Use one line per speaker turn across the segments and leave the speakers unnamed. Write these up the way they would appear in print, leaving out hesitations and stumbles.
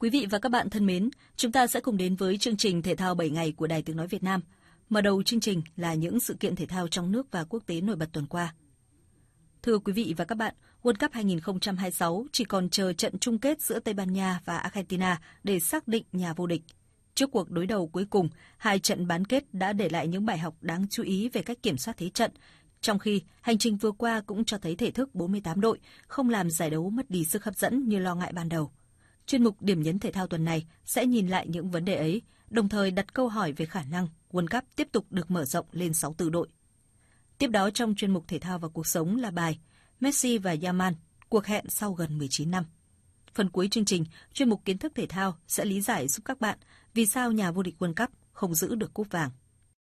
Quý vị và các bạn thân mến, chúng ta sẽ cùng đến với chương trình Thể thao 7 ngày của Đài Tiếng nói Việt Nam. Mở đầu chương trình là những sự kiện thể thao trong nước và quốc tế nổi bật tuần qua. Thưa quý vị và các bạn, World Cup 2026 chỉ còn chờ trận chung kết giữa Tây Ban Nha và Argentina để xác định nhà vô địch. Trước cuộc đối đầu cuối cùng, hai trận bán kết đã để lại những bài học đáng chú ý về cách kiểm soát thế trận, trong khi hành trình vừa qua cũng cho thấy thể thức 48 đội không làm giải đấu mất đi sức hấp dẫn như lo ngại ban đầu. Chuyên mục Điểm nhấn thể thao tuần này sẽ nhìn lại những vấn đề ấy, đồng thời đặt câu hỏi về khả năng World Cup tiếp tục được mở rộng lên 64 đội. Tiếp đó trong chuyên mục Thể thao và cuộc sống là bài Messi và Yamal, cuộc hẹn sau gần 19 năm. Phần cuối chương trình, chuyên mục Kiến thức thể thao sẽ lý giải giúp các bạn vì sao nhà vô địch World Cup không giữ được cúp vàng.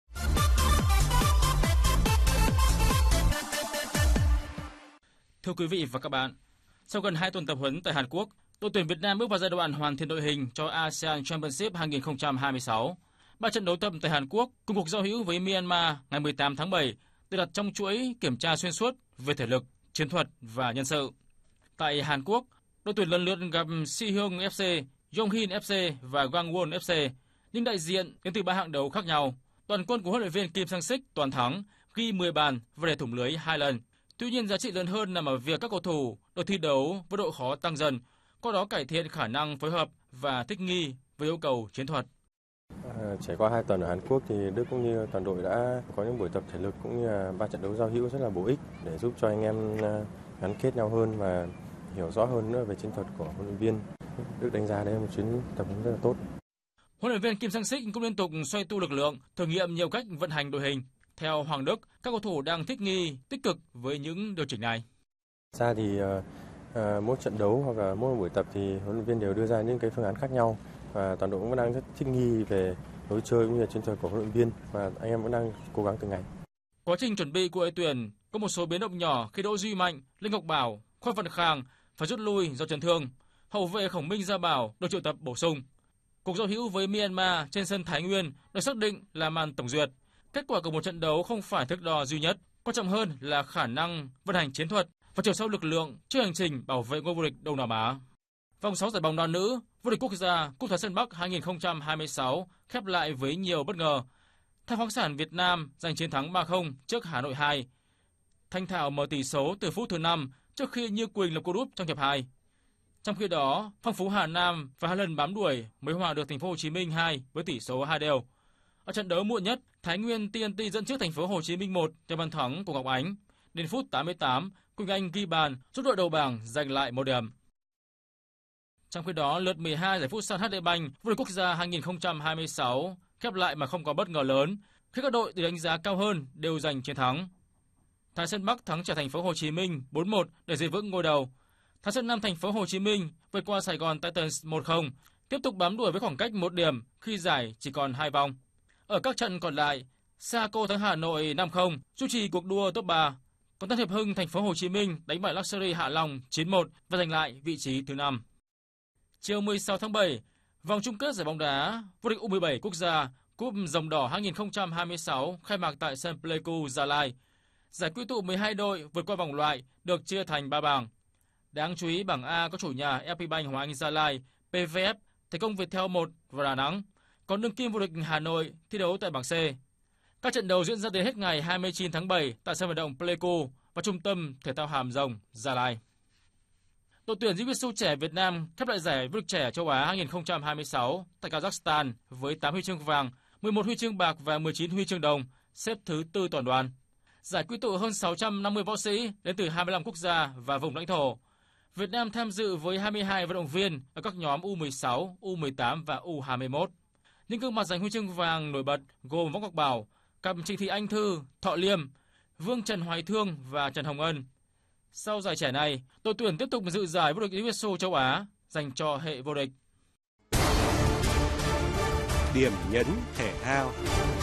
Thưa quý vị và các bạn, sau gần 2 tuần tập huấn tại Hàn Quốc, đội tuyển Việt Nam bước vào giai đoạn hoàn thiện đội hình cho ASEAN Championship 2026. 3 trận đấu tập tại Hàn Quốc cùng cuộc giao hữu với Myanmar ngày 18 tháng 7 được đặt trong chuỗi kiểm tra xuyên suốt về thể lực, chiến thuật và nhân sự. Tại Hàn Quốc, đội tuyển lần lượt gặp Sihyung FC, Yonghin FC và Gangwon FC, nhưng đại diện đến từ 3 hạng đấu khác nhau. Toàn quân của huấn luyện viên Kim Sang-sik toàn thắng, ghi 10 bàn và để thủng lưới 2 lần. Tuy nhiên giá trị lớn hơn nằm ở việc các cầu thủ được thi đấu với độ khó tăng dần, qua đó cải thiện khả năng phối hợp và thích nghi với yêu cầu chiến thuật.
Trải qua 2 tuần ở Hàn Quốc thì Đức cũng như toàn đội đã có những buổi tập thể lực cũng như 3 trận đấu giao hữu rất là bổ ích để giúp cho anh em gắn kết nhau hơn và hiểu rõ hơn nữa về chiến thuật của huấn luyện viên. Đức đánh giá đây là một chuyến tập huấn rất là tốt.
Huấn luyện viên Kim Sang-sik cũng liên tục xoay tu lực lượng, thử nghiệm nhiều cách vận hành đội hình. Theo Hoàng Đức, các cầu thủ đang thích nghi tích cực với những điều chỉnh này.
Ra thì mỗi trận đấu hoặc là mỗi buổi tập thì huấn luyện viên đều đưa ra những cái phương án khác nhau và toàn đội cũng đang rất thích nghi về lối chơi cũng như là chiến thuật của huấn luyện viên và anh em vẫn đang cố gắng từng ngày.
Quá trình chuẩn bị của đội tuyển có một số biến động nhỏ khi Đỗ Duy Mạnh, Linh Ngọc Bảo, Khoa Văn Khang phải rút lui do chấn thương. Hậu vệ Khổng Minh Gia Bảo được triệu tập bổ sung. Cuộc giao hữu với Myanmar trên sân Thái Nguyên được xác định là màn tổng duyệt. Kết quả của một trận đấu không phải thước đo duy nhất, quan trọng hơn là khả năng vận hành chiến thuật và chiều sâu lực lượng trên hành trình bảo vệ ngôi vô địch Đông Nam Á. Vòng 6 giải bóng đá nữ, vô địch quốc gia Cúp Thái Sơn Bắc 2026 khép lại với nhiều bất ngờ. Than khoáng sản Việt Nam giành chiến thắng 3-0 trước Hà Nội 2. Thanh Thảo mở tỷ số từ phút thứ 5 trước khi Như Quỳnh lập cú đúp trong hiệp 2. Trong khi đó, Phong Phú Hà Nam và 2 lần bám đuổi mới hòa được Thành phố Hồ Chí Minh 2 với tỷ số 2-2. Ở trận đấu muộn nhất, Thái Nguyên TNT dẫn trước Thành phố Hồ Chí Minh 1 theo bàn thắng của Ngọc Ánh. Đến phút 88, Quỳnh Anh ghi bàn giúp đội đầu bảng giành lại 1 điểm. Trong khi đó, lượt 12 giải Futsal HD Bank vô địch quốc gia 2026 khép lại mà không có bất ngờ lớn khi các đội được đánh giá cao hơn đều giành chiến thắng. Thái Sơn Bắc thắng trả Thành phố Hồ Chí Minh 4-1 để giữ vững ngôi đầu. Thái Sơn Nam Thành phố Hồ Chí Minh vượt qua Sài Gòn Titans 1-0, tiếp tục bám đuổi với khoảng cách 1 điểm khi giải chỉ còn 2 vòng. Ở các trận còn lại, Saco thắng Hà Nội 5-0, duy trì cuộc đua top 3. Còn Tân Hiệp Hưng Thành phố Hồ Chí Minh đánh bại Luxury Hạ Long 9-1 và giành lại vị trí thứ 5. Chiều 16 tháng 7, vòng chung kết giải bóng đá vô địch U17 quốc gia Cúp Rồng Đỏ 2026 khai mạc tại sân Pleiku, Gia Lai. Giải quy tụ 12 đội vượt qua vòng loại được chia thành 3 bảng. Đáng chú ý bảng A có chủ nhà FP Bank Hoàng Anh Gia Lai, PVF, Thể công Viettel 1 và Đà Nẵng. Còn đương kim vô địch Hà Nội thi đấu tại bảng C. Các trận đấu diễn ra đến hết ngày 29 tháng 7 tại sân vận động Pleiku và Trung tâm Thể thao Hàm Rồng, Gia Lai. Đội tuyển Jiu-Jitsu trẻ Việt Nam khép lại giải vô địch trẻ châu Á 2026 tại Kazakhstan với 8 huy chương vàng, 11 huy chương bạc và 19 huy chương đồng, xếp thứ 4 toàn đoàn. Giải quy tụ hơn 650 võ sĩ đến từ 25 quốc gia và vùng lãnh thổ. Việt Nam tham dự với 22 vận động viên ở các nhóm U16, U18 và U21. Những gương mặt giành huy chương vàng nổi bật gồm Võ Ngọc Bảo, cặp Trịnh Thị Anh Thư, Thọ Liêm, Vương Trần Hoài Thương và Trần Hồng Ân. Sau giải trẻ này, đội tuyển tiếp tục dự giải vô địch Jiu-Jitsu châu Á dành cho hệ vô địch.
Điểm nhấn thể thao.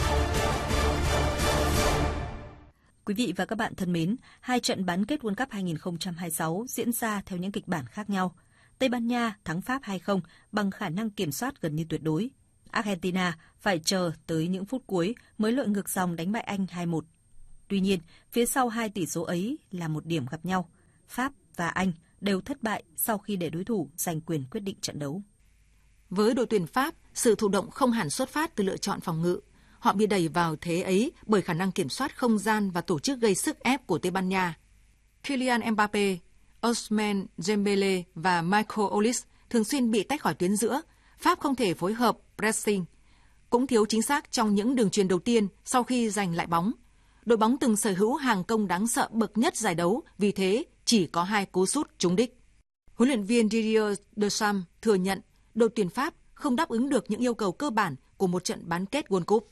Quý vị và các bạn thân mến, 2 trận bán kết World Cup 2026 diễn ra theo những kịch bản khác nhau. Tây Ban Nha thắng Pháp 2-0 bằng khả năng kiểm soát gần như tuyệt đối. Argentina phải chờ tới những phút cuối mới lội ngược dòng đánh bại Anh 2-1. Tuy nhiên, phía sau 2 tỷ số ấy là một điểm gặp nhau. Pháp và Anh đều thất bại sau khi để đối thủ giành quyền quyết định trận đấu.
Với đội tuyển Pháp, sự thụ động không hẳn xuất phát từ lựa chọn phòng ngự. Họ bị đẩy vào thế ấy bởi khả năng kiểm soát không gian và tổ chức gây sức ép của Tây Ban Nha. Kylian Mbappé, Ousmane Dembélé và Michael Olise thường xuyên bị tách khỏi tuyến giữa. Pháp không thể phối hợp pressing, cũng thiếu chính xác trong những đường chuyền đầu tiên sau khi giành lại bóng. Đội bóng từng sở hữu hàng công đáng sợ bậc nhất giải đấu, vì thế chỉ có 2 cú sút trúng đích. Huấn luyện viên Didier Deschamps thừa nhận đội tuyển Pháp không đáp ứng được những yêu cầu cơ bản của một trận bán kết World Cup.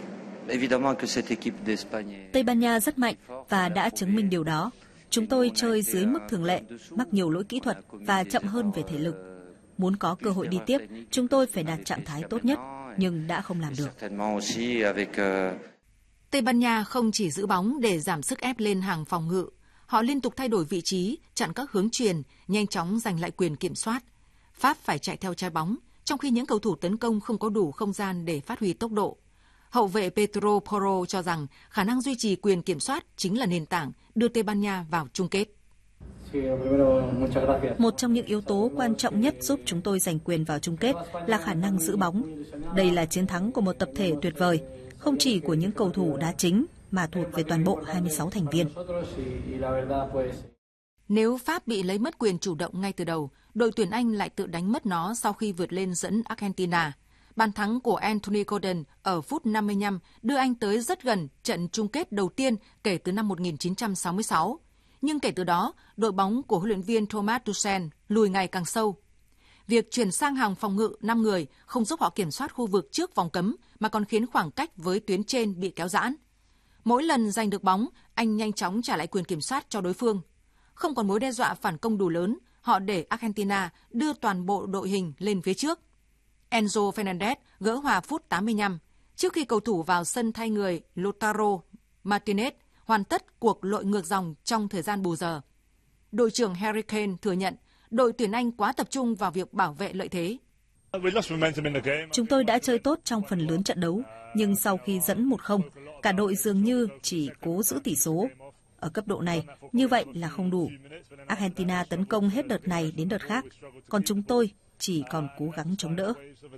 Tây Ban Nha rất mạnh và đã chứng minh điều đó. Chúng tôi chơi dưới mức thường lệ, mắc nhiều lỗi kỹ thuật và chậm hơn về thể lực. Muốn có cơ hội đi tiếp, chúng tôi phải đạt trạng thái tốt nhất, nhưng đã không làm được.
Tây Ban Nha không chỉ giữ bóng để giảm sức ép lên hàng phòng ngự, họ liên tục thay đổi vị trí, chặn các hướng chuyền, nhanh chóng giành lại quyền kiểm soát. Pháp phải chạy theo trái bóng, trong khi những cầu thủ tấn công không có đủ không gian để phát huy tốc độ. Hậu vệ Pedro Porro cho rằng khả năng duy trì quyền kiểm soát chính là nền tảng đưa Tây Ban Nha vào chung kết.
Một trong những yếu tố quan trọng nhất giúp chúng tôi giành quyền vào chung kết là khả năng giữ bóng. Đây là chiến thắng của một tập thể tuyệt vời, không chỉ của những cầu thủ đá chính mà thuộc về toàn bộ 26 thành viên.
Nếu Pháp bị lấy mất quyền chủ động ngay từ đầu, đội tuyển Anh lại tự đánh mất nó sau khi vượt lên dẫn Argentina. Bàn thắng của Anthony Gordon ở phút 55 đưa Anh tới rất gần trận chung kết đầu tiên kể từ năm 1966. Nhưng kể từ đó, đội bóng của huấn luyện viên Thomas Tuchel lùi ngày càng sâu. Việc chuyển sang hàng phòng ngự 5 người không giúp họ kiểm soát khu vực trước vòng cấm mà còn khiến khoảng cách với tuyến trên bị kéo giãn. Mỗi lần giành được bóng, Anh nhanh chóng trả lại quyền kiểm soát cho đối phương. Không còn mối đe dọa phản công đủ lớn, họ để Argentina đưa toàn bộ đội hình lên phía trước. Enzo Fernandez gỡ hòa phút 85 trước khi cầu thủ vào sân thay người Lautaro Martinez hoàn tất cuộc lội ngược dòng trong thời gian bù giờ. Đội trưởng Harry Kane thừa nhận đội tuyển Anh quá tập trung vào việc bảo vệ lợi thế.
Chúng tôi đã chơi tốt trong phần lớn trận đấu, nhưng sau khi dẫn 1-0, cả đội dường như chỉ cố giữ tỷ số. Ở cấp độ này, như vậy là không đủ. Argentina tấn công hết đợt này đến đợt khác, còn chúng tôi chỉ còn cố gắng chống đỡ.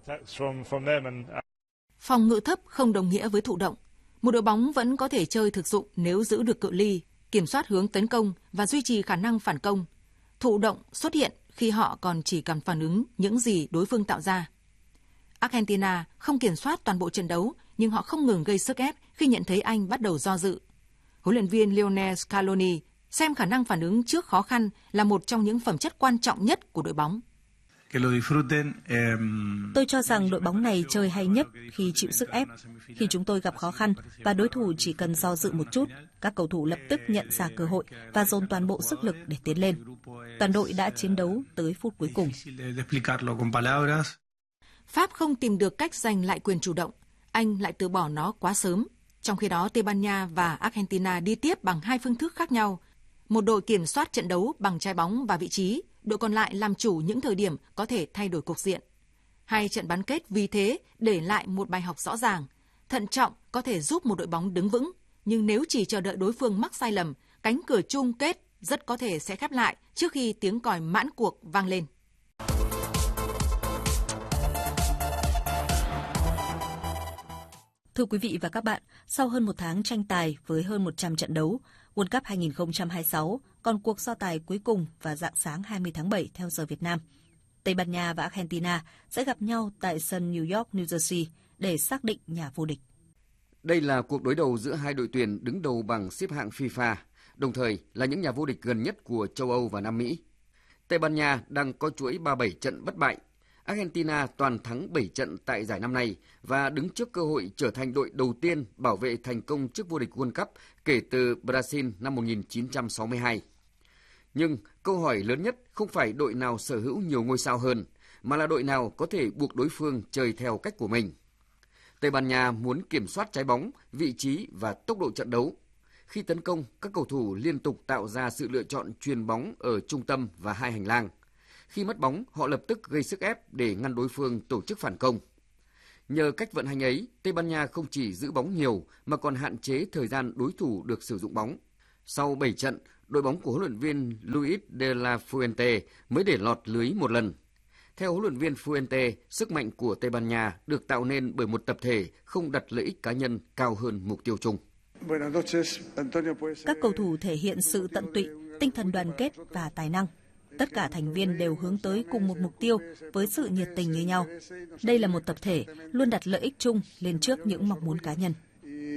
Phòng ngự thấp không đồng nghĩa với thụ động. Một đội bóng vẫn có thể chơi thực dụng nếu giữ được cự ly, kiểm soát hướng tấn công và duy trì khả năng phản công. Thụ động xuất hiện khi họ còn chỉ cần phản ứng những gì đối phương tạo ra. Argentina không kiểm soát toàn bộ trận đấu, nhưng họ không ngừng gây sức ép khi nhận thấy Anh bắt đầu do dự. Huấn luyện viên Lionel Scaloni xem khả năng phản ứng trước khó khăn là một trong những phẩm chất quan trọng nhất của đội bóng.
Tôi cho rằng đội bóng này chơi hay nhất khi chịu sức ép. Khi chúng tôi gặp khó khăn và đối thủ chỉ cần do dự một chút, các cầu thủ lập tức nhận ra cơ hội và dồn toàn bộ sức lực để tiến lên. Toàn đội đã chiến đấu tới phút cuối cùng.
Pháp không tìm được cách giành lại quyền chủ động, Anh lại từ bỏ nó quá sớm. Trong khi đó, Tây Ban Nha và Argentina đi tiếp bằng 2 phương thức khác nhau. Một đội kiểm soát trận đấu bằng trái bóng và vị trí, đội còn lại làm chủ những thời điểm có thể thay đổi cục diện. 2 trận bán kết vì thế để lại một bài học rõ ràng. Thận trọng có thể giúp một đội bóng đứng vững, nhưng nếu chỉ chờ đợi đối phương mắc sai lầm, cánh cửa chung kết rất có thể sẽ khép lại trước khi tiếng còi mãn cuộc vang lên.
Thưa quý vị và các bạn, sau hơn 1 tháng tranh tài với hơn 100 trận đấu, World Cup 2026 còn cuộc so tài cuối cùng vào rạng sáng 20 tháng 7 theo giờ Việt Nam. Tây Ban Nha và Argentina sẽ gặp nhau tại sân New York, New Jersey để xác định nhà vô địch.
Đây là cuộc đối đầu giữa hai đội tuyển đứng đầu bảng xếp hạng FIFA, đồng thời là những nhà vô địch gần nhất của châu Âu và Nam Mỹ. Tây Ban Nha đang có chuỗi 37 trận bất bại. Argentina toàn thắng 7 trận tại giải năm nay và đứng trước cơ hội trở thành đội đầu tiên bảo vệ thành công chức vô địch World Cup kể từ Brazil năm 1962. Nhưng câu hỏi lớn nhất không phải đội nào sở hữu nhiều ngôi sao hơn, mà là đội nào có thể buộc đối phương chơi theo cách của mình. Tây Ban Nha muốn kiểm soát trái bóng, vị trí và tốc độ trận đấu. Khi tấn công, các cầu thủ liên tục tạo ra sự lựa chọn chuyền bóng ở trung tâm và hai hành lang. Khi mất bóng, họ lập tức gây sức ép để ngăn đối phương tổ chức phản công. Nhờ cách vận hành ấy, Tây Ban Nha không chỉ giữ bóng nhiều mà còn hạn chế thời gian đối thủ được sử dụng bóng. Sau 7 trận, đội bóng của huấn luyện viên Luis de la Fuente mới để lọt lưới một lần. Theo huấn luyện viên Fuente, sức mạnh của Tây Ban Nha được tạo nên bởi một tập thể không đặt lợi ích cá nhân cao hơn mục tiêu chung.
Các cầu thủ thể hiện sự tận tụy, tinh thần đoàn kết và tài năng. Tất cả thành viên đều hướng tới cùng một mục tiêu với sự nhiệt tình như nhau. Đây là một tập thể luôn đặt lợi ích chung lên trước những mong muốn cá nhân.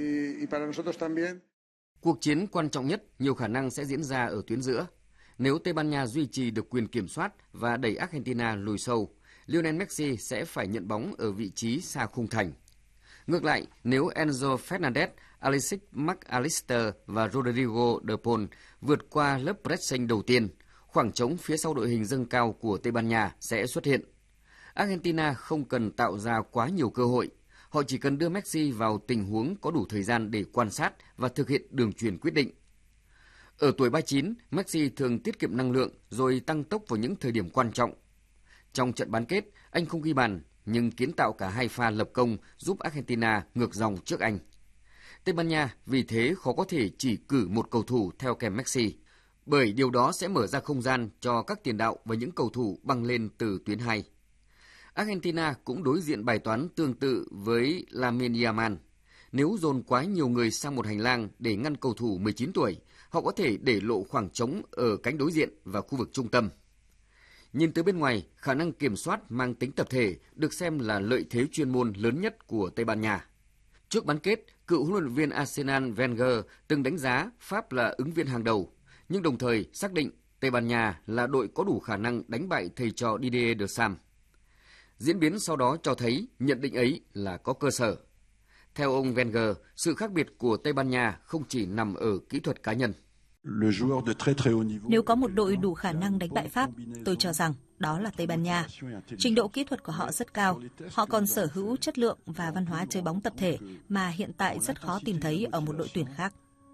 Cuộc chiến quan trọng nhất nhiều khả năng sẽ diễn ra ở tuyến giữa. Nếu Tây Ban Nha duy trì được quyền kiểm soát và đẩy Argentina lùi sâu, Lionel Messi sẽ phải nhận bóng ở vị trí xa khung thành. Ngược lại, nếu Enzo Fernandez, Alexis McAllister và Rodrigo de Paul vượt qua lớp pressing đầu tiên, khoảng trống phía sau đội hình dâng cao của Tây Ban Nha sẽ xuất hiện. Argentina không cần tạo ra quá nhiều cơ hội. Họ chỉ cần đưa Messi vào tình huống có đủ thời gian để quan sát và thực hiện đường chuyền quyết định. Ở tuổi 39, Messi thường tiết kiệm năng lượng rồi tăng tốc vào những thời điểm quan trọng. Trong trận bán kết, anh không ghi bàn, nhưng kiến tạo cả hai pha lập công giúp Argentina ngược dòng trước Anh. Tây Ban Nha vì thế khó có thể chỉ cử một cầu thủ theo kèm Messi, bởi điều đó sẽ mở ra không gian cho các tiền đạo và những cầu thủ băng lên từ tuyến 2. Argentina cũng đối diện bài toán tương tự với Lamine Yamal. Nếu dồn quá nhiều người sang một hành lang để ngăn cầu thủ 19 tuổi, họ có thể để lộ khoảng trống ở cánh đối diện và khu vực trung tâm. Nhìn từ bên ngoài, khả năng kiểm soát mang tính tập thể được xem là lợi thế chuyên môn lớn nhất của Tây Ban Nha. Trước bán kết, cựu huấn luyện viên Arsenal Wenger từng đánh giá Pháp là ứng viên hàng đầu, nhưng đồng thời xác định Tây Ban Nha là đội có đủ khả năng đánh bại thầy trò Didier Deschamps. Diễn biến sau đó cho thấy nhận định ấy là có cơ sở. Theo ông Wenger, sự khác biệt của Tây Ban Nha không chỉ nằm ở kỹ thuật cá nhân.
Nếu có một đội đủ khả năng đánh bại Pháp, tôi cho rằng đó là Tây Ban Nha. Trình độ kỹ thuật của họ rất cao. Họ còn sở hữu chất lượng và văn hóa chơi bóng tập thể mà hiện tại rất khó tìm thấy ở một đội tuyển khác.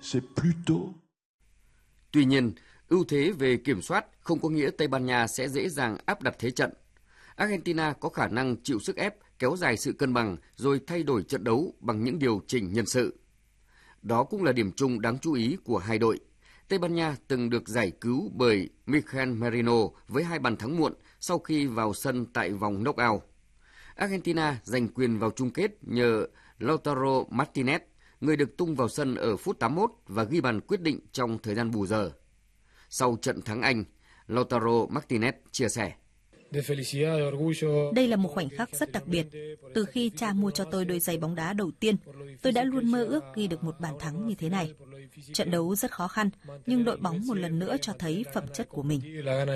Tuy nhiên, ưu thế về kiểm soát không có nghĩa Tây Ban Nha sẽ dễ dàng áp đặt thế trận. Argentina có khả năng chịu sức ép, kéo dài sự cân bằng rồi thay đổi trận đấu bằng những điều chỉnh nhân sự. Đó cũng là điểm chung đáng chú ý của hai đội. Tây Ban Nha từng được giải cứu bởi Mikel Merino với 2 bàn thắng muộn sau khi vào sân tại vòng knock-out. Argentina giành quyền vào chung kết nhờ Lautaro Martinez, người được tung vào sân ở phút 81 và ghi bàn quyết định trong thời gian bù giờ. Sau trận thắng Anh, Lautaro Martinez chia sẻ:
Đây là một khoảnh khắc rất đặc biệt. Từ khi cha mua cho tôi đôi giày bóng đá đầu tiên, tôi đã luôn mơ ước ghi được một bàn thắng như thế này. Trận đấu rất khó khăn, nhưng đội bóng một lần nữa cho thấy phẩm chất của mình.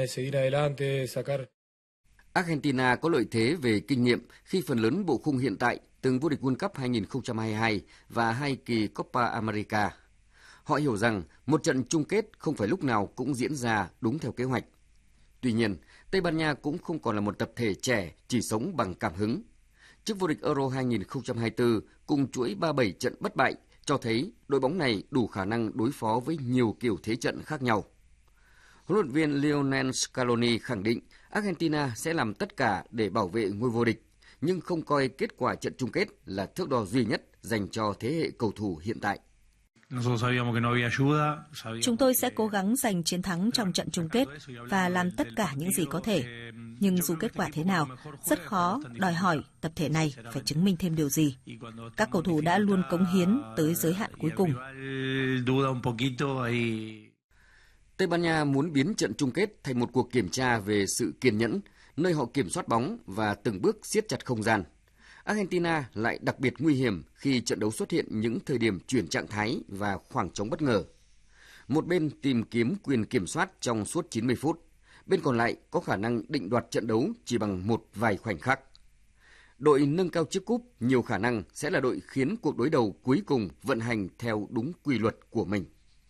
Argentina có lợi thế về kinh nghiệm khi phần lớn bộ khung hiện tại từng vô địch World Cup 2022 và 2 kỳ Copa America. Họ hiểu rằng một trận chung kết không phải lúc nào cũng diễn ra đúng theo kế hoạch. Tuy nhiên, Tây Ban Nha cũng không còn là một tập thể trẻ chỉ sống bằng cảm hứng. Chức vô địch Euro 2024 cùng chuỗi 37 trận bất bại cho thấy đội bóng này đủ khả năng đối phó với nhiều kiểu thế trận khác nhau. Huấn luyện viên Lionel Scaloni khẳng định Argentina sẽ làm tất cả để bảo vệ ngôi vô địch, nhưng không coi kết quả trận chung kết là thước đo duy nhất dành cho thế hệ cầu thủ hiện tại.
Chúng tôi sẽ cố gắng giành chiến thắng trong trận chung kết và làm tất cả những gì có thể. Nhưng dù kết quả thế nào, rất khó đòi hỏi tập thể này phải chứng minh thêm điều gì. Các cầu thủ đã luôn cống hiến tới giới hạn cuối cùng.
Tây Ban Nha muốn biến trận chung kết thành một cuộc kiểm tra về sự kiên nhẫn, nơi họ kiểm soát bóng và từng bước siết chặt không gian. Argentina lại đặc biệt nguy hiểm khi trận đấu xuất hiện những thời điểm chuyển trạng thái và khoảng trống bất ngờ. Một bên tìm kiếm quyền kiểm soát trong suốt 90 phút, bên còn lại có khả năng định đoạt trận đấu chỉ bằng một vài khoảnh khắc. Đội nâng cao chiếc cúp nhiều khả năng sẽ là đội khiến cuộc đối đầu cuối cùng vận hành theo đúng quy luật của mình.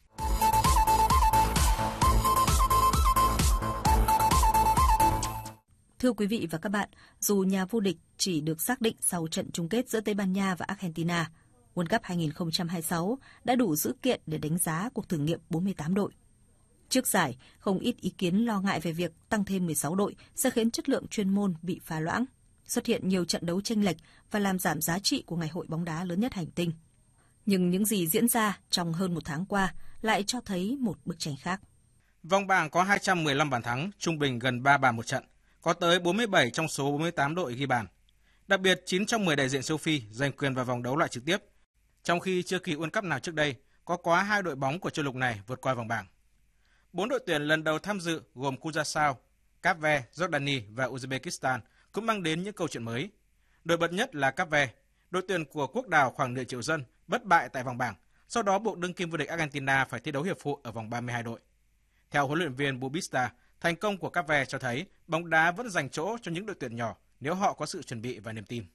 Thưa quý vị và các bạn, dù nhà vô địch chỉ được xác định sau trận chung kết giữa Tây Ban Nha và Argentina, World Cup 2026 đã đủ dữ kiện để đánh giá cuộc thử nghiệm 48 đội. Trước giải, không ít ý kiến lo ngại về việc tăng thêm 16 đội sẽ khiến chất lượng chuyên môn bị phá loãng, xuất hiện nhiều trận đấu chênh lệch và làm giảm giá trị của ngày hội bóng đá lớn nhất hành tinh. Nhưng những gì diễn ra trong hơn một tháng qua lại cho thấy một bức tranh khác.
Vòng bảng có 215 bàn thắng, trung bình gần 3 bàn một trận. Có tới 47 trong số 48 đội ghi bàn. Đặc biệt, 9 trong 10 đại diện châu Phi giành quyền vào vòng đấu loại trực tiếp, trong khi chưa kỳ World Cup nào trước đây có quá 2 đội bóng của châu lục này vượt qua vòng bảng. 4 đội tuyển lần đầu tham dự gồm Curaçao, Cape Verde, Jordani và Uzbekistan cũng mang đến những câu chuyện mới. Nổi bật nhất là Cape Verde, đội tuyển của quốc đảo khoảng nửa triệu dân, bất bại tại vòng bảng, sau đó buộc đương kim vô địch Argentina phải thi đấu hiệp phụ ở vòng 32 đội. Theo huấn luyện viên Bubista, thành công của Cape Verde cho thấy bóng đá vẫn dành chỗ cho những đội tuyển nhỏ nếu họ có sự chuẩn bị và niềm tin.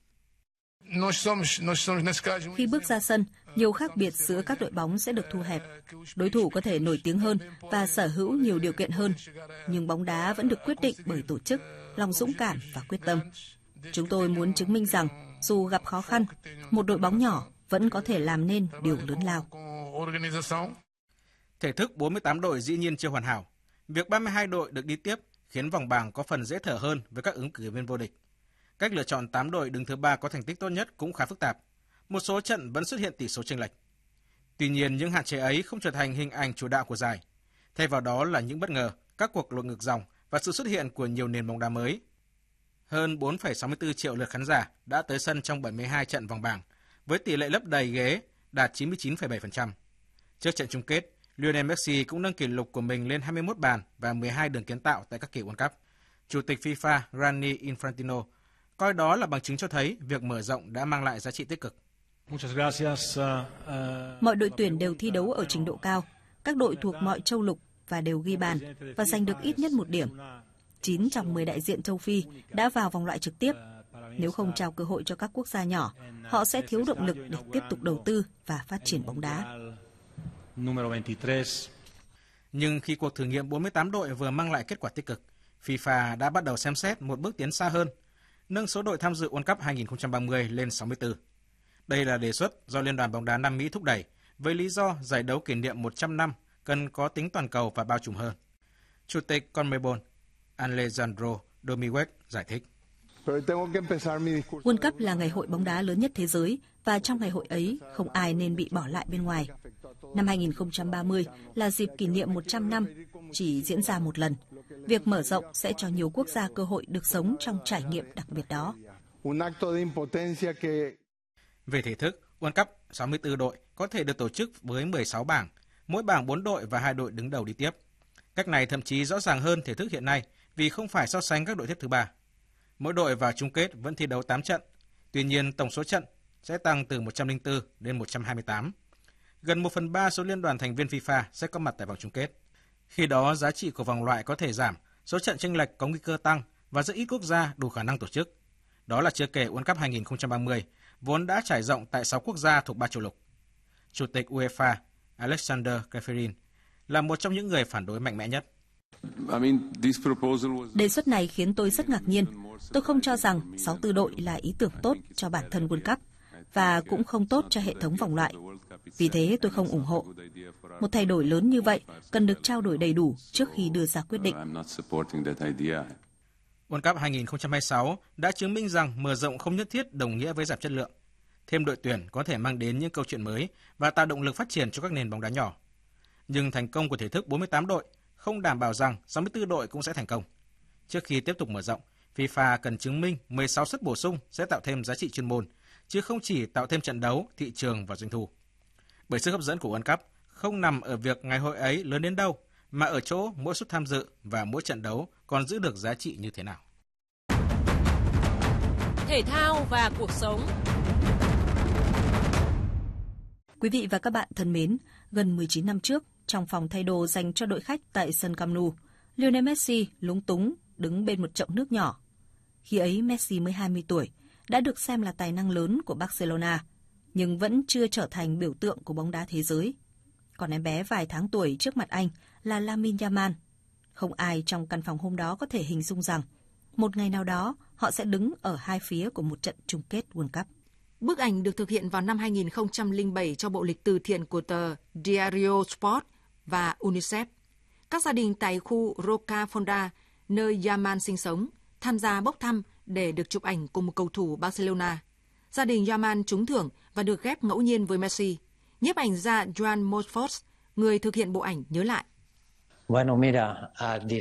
Khi bước ra sân, nhiều khác biệt giữa các đội bóng sẽ được thu hẹp. Đối thủ có thể nổi tiếng hơn và sở hữu nhiều điều kiện hơn, nhưng bóng đá vẫn được quyết định bởi tổ chức, lòng dũng cảm và quyết tâm. Chúng tôi muốn chứng minh rằng, dù gặp khó khăn, một đội bóng nhỏ vẫn có thể làm nên điều lớn lao.
Thể thức 48 đội dĩ nhiên chưa hoàn hảo. Việc 32 đội được đi tiếp khiến vòng bảng có phần dễ thở hơn với các ứng cử viên vô địch. Cách lựa chọn 8 đội đứng thứ 3 có thành tích tốt nhất cũng khá phức tạp. Một số trận vẫn xuất hiện tỷ số chênh lệch. Tuy nhiên, những hạn chế ấy không trở thành hình ảnh chủ đạo của giải. Thay vào đó là những bất ngờ, các cuộc lội ngược dòng và sự xuất hiện của nhiều nền bóng đá mới. Hơn 4,64 triệu lượt khán giả đã tới sân trong 72 trận vòng bảng, với tỷ lệ lấp đầy ghế đạt 99,7%. Trước trận chung kết, Lionel Messi cũng nâng kỷ lục của mình lên 21 bàn và 12 đường kiến tạo tại các kỳ World Cup. Chủ tịch FIFA Gianni Infantino coi đó là bằng chứng cho thấy việc mở rộng đã mang lại giá trị tích cực.
Mọi đội tuyển đều thi đấu ở trình độ cao, các đội thuộc mọi châu lục và đều ghi bàn và giành được ít nhất một điểm. 9 trong 10 đại diện châu Phi đã vào vòng loại trực tiếp. Nếu không trao cơ hội cho các quốc gia nhỏ, họ sẽ thiếu động lực để tiếp tục đầu tư và phát triển bóng đá.
Nhưng khi cuộc thử nghiệm 48 đội vừa mang lại kết quả tích cực, FIFA đã bắt đầu xem xét một bước tiến xa hơn, nâng số đội tham dự World Cup 2030 lên 64. Đây là đề xuất do Liên đoàn bóng đá Nam Mỹ thúc đẩy, với lý do giải đấu kỷ niệm 100 năm cần có tính toàn cầu và bao trùm hơn. Chủ tịch CONMEBOL Alejandro Dominguez giải thích.
World Cup là ngày hội bóng đá lớn nhất thế giới và trong ngày hội ấy không ai nên bị bỏ lại bên ngoài. Năm 2030 là dịp kỷ niệm 100 năm, chỉ diễn ra một lần. Việc mở rộng sẽ cho nhiều quốc gia cơ hội được sống trong trải nghiệm đặc biệt đó.
Về thể thức, World Cup 64 đội có thể được tổ chức với 16 bảng, mỗi bảng 4 đội và 2 đội đứng đầu đi tiếp. Cách này thậm chí rõ ràng hơn thể thức hiện nay vì không phải so sánh các đội xếp thứ 3. Mỗi đội vào chung kết vẫn thi đấu 8 trận, tuy nhiên tổng số trận sẽ tăng từ 104 đến 128. Gần 1/3 số liên đoàn thành viên FIFA sẽ có mặt tại vòng chung kết. Khi đó, giá trị của vòng loại có thể giảm, số trận chênh lệch có nguy cơ tăng và rất ít quốc gia đủ khả năng tổ chức. Đó là chưa kể World Cup 2030, vốn đã trải rộng tại 6 quốc gia thuộc 3 châu lục. Chủ tịch UEFA Alexander Ceferin là một trong những người phản đối mạnh mẽ nhất.
Đề xuất này khiến tôi rất ngạc nhiên. Tôi không cho rằng 64 đội là ý tưởng tốt cho bản thân World Cup và cũng không tốt cho hệ thống vòng loại. Vì thế tôi không ủng hộ. Một thay đổi lớn như vậy cần được trao đổi đầy đủ trước khi đưa ra quyết định.
World Cup 2026 đã chứng minh rằng mở rộng không nhất thiết đồng nghĩa với giảm chất lượng. Thêm đội tuyển có thể mang đến những câu chuyện mới và tạo động lực phát triển cho các nền bóng đá nhỏ. Nhưng thành công của thể thức 48 đội không đảm bảo rằng 64 đội cũng sẽ thành công. Trước khi tiếp tục mở rộng, FIFA cần chứng minh 16 suất bổ sung sẽ tạo thêm giá trị chuyên môn, chứ không chỉ tạo thêm trận đấu, thị trường và doanh thu. Bởi sức hấp dẫn của World Cup không nằm ở việc ngày hội ấy lớn đến đâu, mà ở chỗ mỗi suất tham dự và mỗi trận đấu còn giữ được giá trị như thế nào.
Thể thao và cuộc sống.
Quý vị và các bạn thân mến, gần 19 năm trước, trong phòng thay đồ dành cho đội khách tại sân Camp Nou, Lionel Messi lúng túng đứng bên một chậu nước nhỏ. Khi ấy Messi mới 20 tuổi, đã được xem là tài năng lớn của Barcelona, nhưng vẫn chưa trở thành biểu tượng của bóng đá thế giới. Còn em bé vài tháng tuổi trước mặt anh là Lamine Yamal. Không ai trong căn phòng hôm đó có thể hình dung rằng một ngày nào đó họ sẽ đứng ở hai phía của một trận chung kết World Cup.
Bức ảnh được thực hiện vào năm 2007 cho bộ lịch từ thiện của tờ Diario Sport và UNICEF. Các gia đình tại khu Roca Fonda, nơi Yamal sinh sống, tham gia bốc thăm để được chụp ảnh cùng một cầu thủ Barcelona. Gia đình Yamal trúng thưởng và được ghép ngẫu nhiên với Messi. Nhiếp ảnh gia Joan Mosfors, người thực hiện bộ ảnh, nhớ lại.